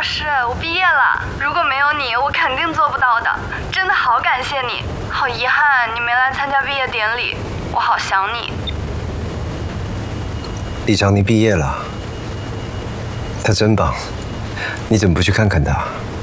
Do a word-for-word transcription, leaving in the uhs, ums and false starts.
师，我毕业了。如果没有你，我肯定做不到的。真的好感谢你，好遗憾你没来参加毕业典礼，我好想你。 李长，你毕业了，他真棒，你怎么不去看看他？